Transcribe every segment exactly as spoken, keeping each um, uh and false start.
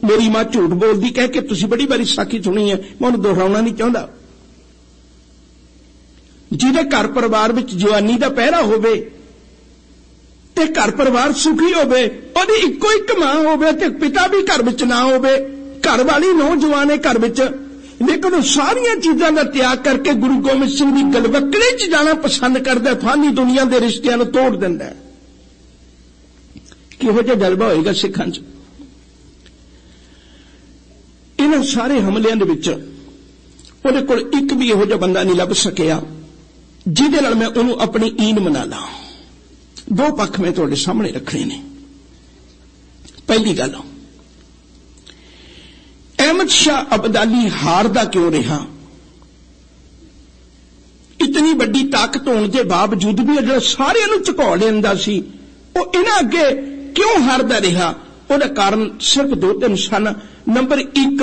मेरी मां झूठ बोलदी कह के तुसीं बड़ी बारी साखी सुनी है, मैं उन्हें दोहराउणा नहीं चाहुंदा। जिहदे घर परिवार विच जवानी दा पहरा होवे ते घर परिवार सुखी होवे, ओहदी इक्को एक मां होवे ते पिता भी घर विच ना होवे, घर वाली नौजवान है घर विच, लेकिन सारिया चीज़ों का त्याग करके गुरु गोबिंद सिंह की गलवकड़े च जाना पसंद करता, फानी दुनिया के रिश्तियों को तोड़ दिंदा। किहो जिहा जज्बा होएगा सिखां च? इन्हां सारे हमलियां दे विच उहदे कोल एक भी इहो जिहा बंदा नहीं लभ सकिया जिहदे नाल मैं उहनूं अपनी ईन मना ला। दो पक्ष मैं तुहाडे सामने रखने ने। पहली गल, अहमद शाह अब्दाली हारदा क्यों रहा? इतनी बड़ी ताकत होने के बावजूद भी जो सारे झुका लेंदा सी, वो इन्हां अगे क्यों हारदा रहा? उसका कारण सिर्फ दो तीन सन। नंबर एक,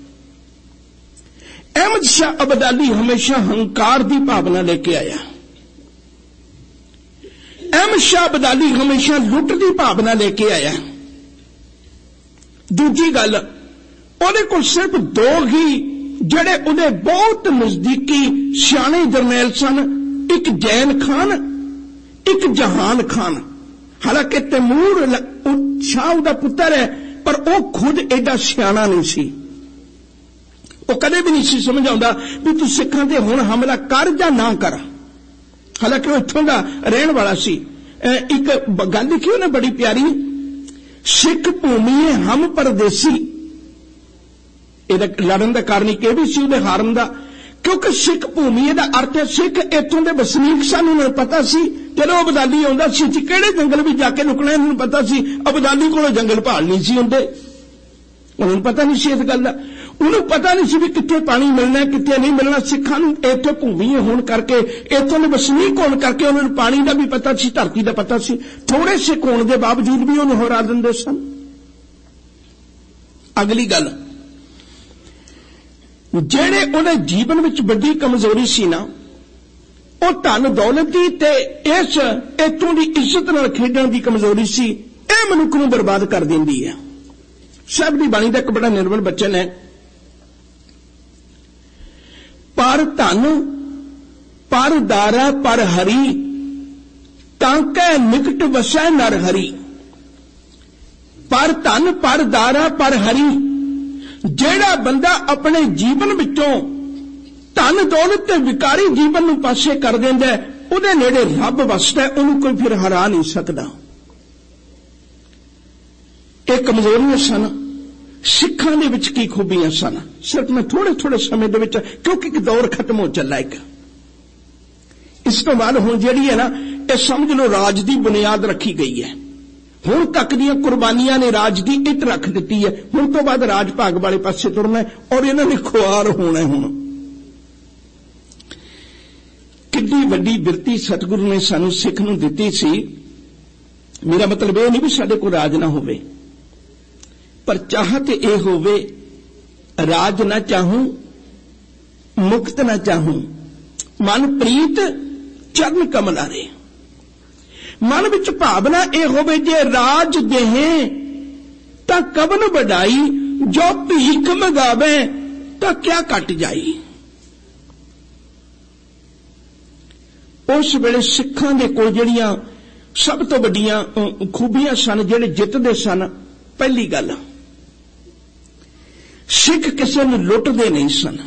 अहमद शाह अब्दाली हमेशा हंकार की भावना लेके आया। अहमद शाह अब्दाली हमेशा लुट की भावना लेके आया। दूजी गल, ਉਹਦੇ ਕੋਲ सिर्फ दो ही ਜਿਹੜੇ ਉਹਦੇ बहुत नजदीकी सियाने जरनैल सन, एक जैन खान, एक जहान खान। हालांकि तैमूर शाह दा पुत्र है, पर वह खुद एडा सियाना नहीं सी। वो कदे भी नहीं सी समझाउंदा भी तू सिखां ते हुण हमला कर जा ना कर। हालांकि वह इत्थों दा रहण वाला सी। एक गल लिखी उन्हें बड़ी प्यारी, सिख भूमि हम परदेसी। लड़न का कारण एक भी सी उहदे हारन दा, क्योंकि सिख भूमि का अर्थ है सिख इत्थों के वसनीक सन। उन्हें पता सी चलो अब्दाली आउंदा सी, किहड़े जंगल भी जाके लुकना इन्हें पता सी। अब्दाली कोलों जंगल भाल नहीं सी हुंदे, उन्हें पता नहीं सी इस गल दा। उन्हें पता नहीं सी भी कित्थे पानी मिलना कित्थे नहीं मिलना। सिखां नूं इत्थे भूमि होने करके, इत्थों के वसनीक होने करके उन्हें पानी का भी पता सी, धरती का पता सी। थोड़े सिख होने के बावजूद भी उन्हें हरा दिंदे सन। अगली गल, जेड़े उन्हें जीवन विच बड़ी कमजोरी सी ना, वो धन दौलत की ते इस इत्थों की इज्जत नाल खेडण की कमजोरी सी। यह मनुख नूं बर्बाद कर दिंदी है। साहिब दी बाणी दा एक बड़ा निर्मल बचन है, पर धन पर दारा पर हरी, तांकै निकट वसै नर हरी। पर धन पर दारा पर हरी, जेड़ा बंदा अपने जीवन विचों धन दौलत ते विकारी जीवन नूं पासे कर देंदा है, उहदे नेड़े रब वसदा है, उहनूं कोई फिर हरा नहीं सकदा। ये कमजोरियां सन। सिखां दे विच की खूबियां सन, सिर्फ मैं थोड़े थोड़े समय दे विच, क्योंकि एक दौर खत्म हो चला। एक इस तो बाद हुण जिहड़ी है ना, ये समझ लो राज की बुनियाद रखी गई है। हुण तक दी कुर्बानियां ने राज की इट रख दी है। हुण तो बाद राज भाग वाले पासे तुरना है और इन्हां ने खुआर होना है। हुण कितनी वड्डी बिरती सतगुरु ने सानू सिख नूं दित्ती सी। मेरा मतलब यह नहीं भी साडे कोल राज ना होवे, पर चाहत यह होवे राज ना चाहूं मुक्त ना चाहूं, मन प्रीत चरण कमलारे। मन विच भावना यह होवे जे राज देहें तां कवन वडाई, जो भीख मंगावे तां क्या कट जाई। उस वेले सिखां दे कोल जिहड़ियां सब तो वड्डियां खूबियां सन, जिहड़े जितदे सन। पहली गल, सिख किसी नूं लुटदे नहीं सन,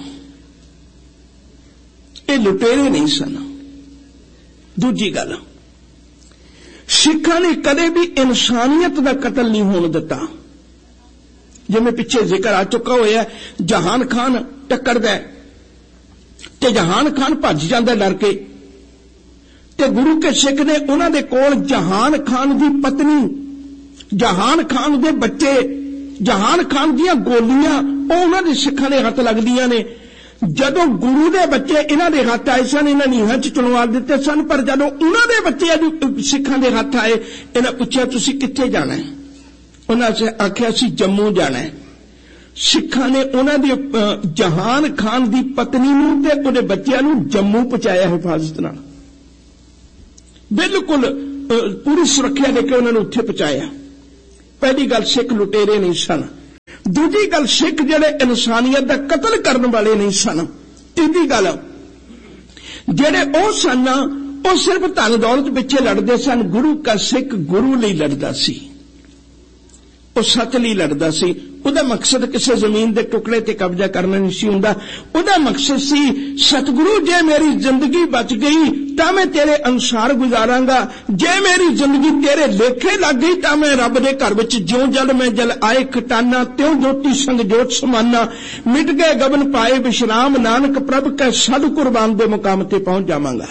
ये लुटेरे नहीं सन। दूजी गल, सिखां ने कदे भी इंसानियत का कतल नहीं होने दिता। जिवें पिछे जिक्र आ चुका होया, जहान खान टक्करदा ते जहान खान भज जांदा डर के, ते गुरु के सिख ने उन्हां दे कोल जहान खान दी पत्नी, जहान खान दे बच्चे, जहान खान दियां गोलियां ਉਹ ਉਹਨਾਂ ਦੇ ਸਿੱਖਾਂ ਦੇ ਹੱਥ ਲੱਗਦੀਆਂ ਨੇ। ਜਦੋਂ ਗੁਰੂ ਦੇ ਬੱਚੇ ਇਹਨਾਂ ਦੇ ਹੱਥ ਆਏ ਸਨ, ਇਹਨਾਂ ਨੀਹਾਂ 'ਚ ਚੁਣਵਾ ਦਿੱਤੇ ਸਨ, ਪਰ ਜਦੋਂ ਉਹਨਾਂ ਦੇ ਬੱਚੇ ਸਿੱਖਾਂ ਦੇ ਹੱਥ ਆਏ, ਇਹਨਾਂ ਪੁੱਛਿਆ ਤੁਸੀਂ ਕਿੱਥੇ ਜਾਣਾ ਹੈ? ਉਹਨਾਂ ਨੇ ਆਖਿਆ ਅਸੀਂ ਜੰਮੂ ਜਾਣਾ ਹੈ। ਸਿੱਖਾਂ ਨੇ ਉਹਨਾਂ ਦੀ ਜਹਾਨ ਖਾਨ ਦੀ ਪਤਨੀ ਨੂੰ ਤੇ ਉਹਦੇ ਬੱਚਿਆਂ ਨੂੰ ਜੰਮੂ ਪਹੁੰਚਾਇਆ ਹਿਫਾਜ਼ਤ ਨਾਲ, ਬਿਲਕੁਲ ਪੂਰੀ ਸੁਰੱਖਿਆ ਦੇ ਕੇ ਉਹਨਾਂ ਨੂੰ ਉੱਥੇ ਪਹੁੰਚਾਇਆ। पहली गल, सिख लुटेरे नहीं सन। दूजी गल सिख जिहड़े इंसानियत दा कतल करन वाले नहीं सन। तीजी गल जिहड़े ओ सन ओ सिर्फ धन दौलत पिछे लड़दे सन। गुरु का सिख गुरु लई लड़दा सी, ओ सच लई लड़दा सी। उहदा मकसद किसी जमीन के टुकड़े ते कब्जा करना नहीं सी हुंदा। उहदा मकसद सी सतगुरु जे मेरी जिंदगी बच गई तां मैं तेरे अनुसार गुजारांगा, जे मेरी जिंदगी तेरे लेखे लग गई तां मैं रब दे घर विच ज्यों जल मैं जल आए खटाना, त्यों ज्योति संग जोत समाना, मिट गए गबन पाए विश्राम, नानक प्रभ कै सद कुर्बान दे मुकाम ते पहुंच जावांगा।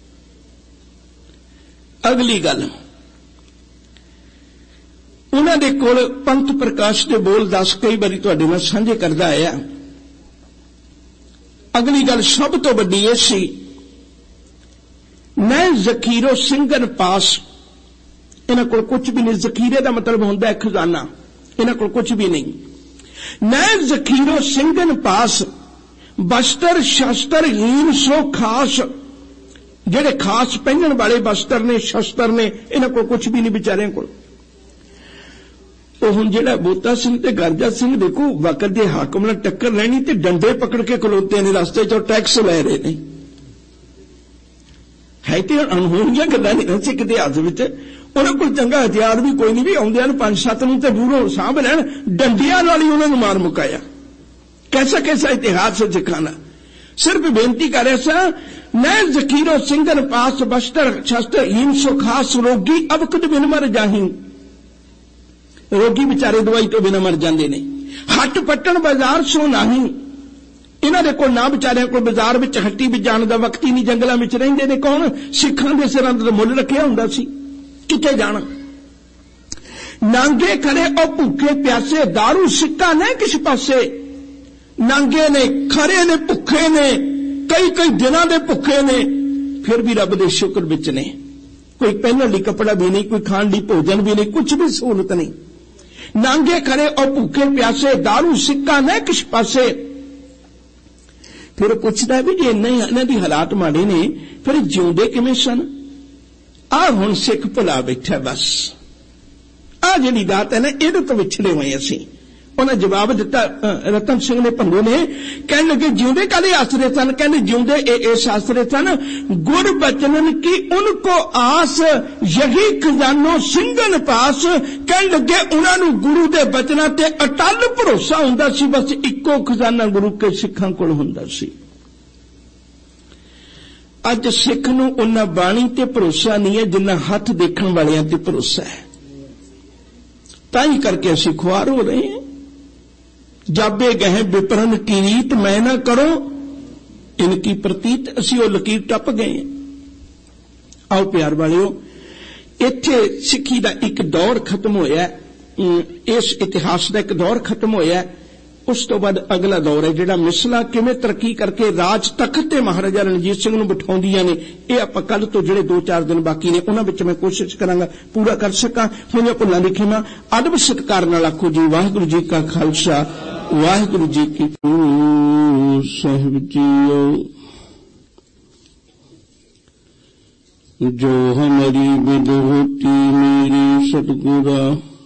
अगली गल उन्हां दे कोल पंथ प्रकाश दे बोल दस कई बारी तुहाडे नाल साझे करदा आया। अगली गल सब तो वड्डी ये सी, मैं ज़कीरो सिंघन पास, इन्हां कोल कुछ भी नहीं। ज़कीरे दा मतलब हुंदा है खजाना, इन्हां कोल कुछ भी नहीं। मैं ज़कीरो सिंघन पास, बस्तर शस्त्र हीन सो खास, जेड़े खास पहनण वाले बस्तर ने शस्त्र ने, इन्हां कोल कुछ भी नहीं बेचारियां कोल। हुण जिहड़ा बूटा सिंह ते गर्जा सिंह देखो वक्त दे हाकम नाल टक्कर लैनी ते डंडे पकड़ के खलोते ने, रस्ते चों टैक्स लै रहे ने। है ते अनहोणियां गल्लां ने सिख इतिहास विच। उन्हां कोल चंगा हथियार भी कोई नहीं, भी आउंदियां नूं पंज सत्त नूं ते दूरों साਂਭ लैण, डंडियां नाल ही उन्हां नूं मार मुकाया। कैसा कैसा इतिहास है सिखां दा। सिर्फ बेनती कर रहा सा, मैं ज़कीरो सिंघन पास, बस्तर शस्त्र हीन सो खास, रोगी अबकद बिन मर जाही। रोगी बेचारे दवाई तो बिना मर जाते ने। हट पट्टन बाजार सो नाही, इन्हां दे कोल ना बेचारियां कोल बाजार विच हट्टी विच जाण दा वक्त ही नहीं। जंगलां विच रहिंदे ने कौन? सिखां दे सिरां ते मुੱਲ रखिया हुंदा सी, किथे जाना। नांगे खड़े ओ भुखे प्यासे, दारू सिक्का नहीं किस पासे। नांगे ने, खरे ने, भुखे ने, कई कई दिनां दे भुखे ने, फिर भी रब दे शुक्र विच ने। कोई पहनण लई कपड़ा भी नहीं, कोई खाण लई भोजन भी नहीं, कुछ भी सहूलत नहीं। नांगे खड़े और भूखे प्यासे, दारू सिक्का न किस पासे। फिर पुछदा भी जे इन्ने इन्हां दी हालात माड़े ने, फिर जिउंदे किवें सन? आ हुण सिख भुला बैठा बस। आ जिहड़ी दात है ना, इहदे तो विछड़े होए असीं। उन्हें जवाब दिता रतन सिंह ने भंगू ने, कहने लगे जिउंदे काले आसरे सन? कहने जिउंदे इस आसरे सन, गुर बचनन की उनको आस, यही खजानो सिंघन पास। कहने लगे उन्होंने गुरु दे बचना ते अटल भरोसा हुंदा सी, बस इक्को खजाना गुरु के सिखां कोल हुंदा सी। अज सिख नूं उन्हां बाणी ते भरोसा नहीं है जिन्ना हथ देखण वालियां ते भरोसा है। ताई करके असीं खुआर हो रहे हैं। जाबे गए विपरन की रीत मैं ना करो इनकी प्रतीत, असी वो लकीर टप गए। आओ प्यार वालियो, इत्थे सिक्खी दा एक दौर खत्म होया, इस इतिहास दा एक दौर खत्म होया। उस तो बाद अगला दौर है जिहड़ा मिसला किवें तरक्की करके राज तख्त ते महाराजा रणजीत सिंह नूं बिठाउंदियां ने। ये आपां कल तो जिहड़े दो चार दिन बाकी ने उन्हां विच मैं कोशिश करांगा पूरा कर सकां। होईआं भुल्लां दी खिमा। अदब सत्कार नाल आखो जी वाहिगुरू जी का खालसा वाहिगुरू जी की फतेह। साहिब जीओ जो हमारी विद होती मेरी सतगुरा